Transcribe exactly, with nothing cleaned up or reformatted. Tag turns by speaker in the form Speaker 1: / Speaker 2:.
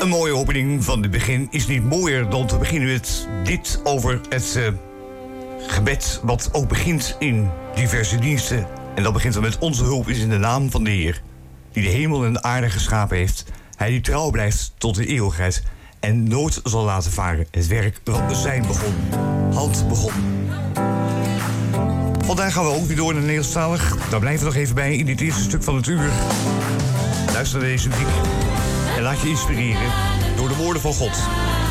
Speaker 1: Een mooie opening van het begin is niet mooier dan te beginnen met dit over het uh, gebed wat ook begint in diverse diensten. En dat begint dan met: onze hulp is in de naam van de Heer, die de hemel en de aarde geschapen heeft. Hij die trouw blijft tot de eeuwigheid en nooit zal laten varen het werk dat zijn begon. Hand begon. Vandaag gaan we ook weer door naar Nederlandstalig. Daar blijven we nog even bij in dit eerste stuk van het uur. Luister naar deze muziek en laat je inspireren door de woorden van God.